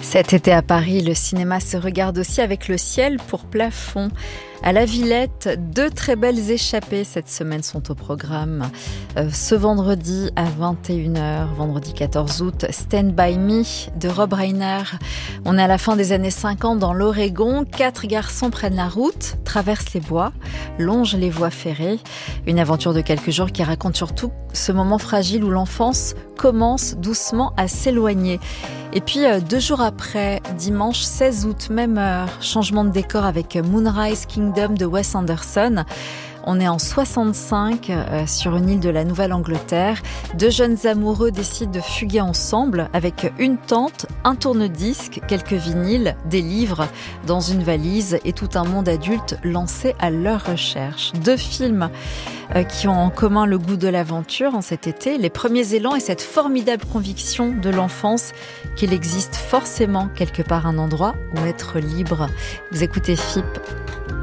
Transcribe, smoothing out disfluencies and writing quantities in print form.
Cet été à Paris, le cinéma se regarde aussi avec le ciel pour plafond. À la Villette, 2 très belles échappées cette semaine sont au programme. Ce vendredi à 21h, vendredi 14 août, Stand By Me de Rob Reiner. On est à la fin des années 50 dans l'Oregon. 4 garçons prennent la route, traversent les bois, longent les voies ferrées. Une aventure de quelques jours qui raconte surtout ce moment fragile où l'enfance commence doucement à s'éloigner. Et puis 2 jours après, dimanche 16 août, même heure, changement de décor avec Moonrise Kingdom de Wes Anderson. On est en 65 sur une île de la Nouvelle-Angleterre. 2 jeunes amoureux décident de fuguer ensemble avec une tente, un tourne-disque, quelques vinyles, des livres dans une valise et tout un monde adulte lancé à leur recherche. 2 films qui ont en commun le goût de l'aventure en cet été, les premiers élans et cette formidable conviction de l'enfance qu'il existe forcément quelque part un endroit où être libre. Vous écoutez FIP.